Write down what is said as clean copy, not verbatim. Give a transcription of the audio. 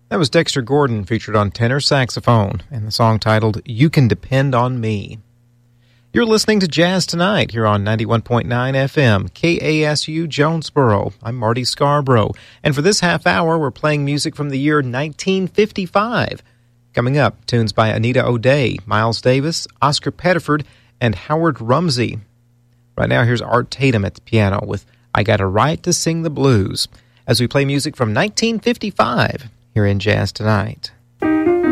That was Dexter Gordon, featured on tenor saxophone, and the song titled You Can Depend on Me. You're listening to Jazz Tonight here on 91.9 FM, KASU Jonesboro. I'm Marty Scarborough, and for this half hour, we're playing music from the year 1955. Coming up, tunes by Anita O'Day, Miles Davis, Oscar Pettiford, and Howard Rumsey. Right now, here's Art Tatum at the piano with I Got a Right to Sing the Blues, as we play music from 1955 here in Jazz Tonight.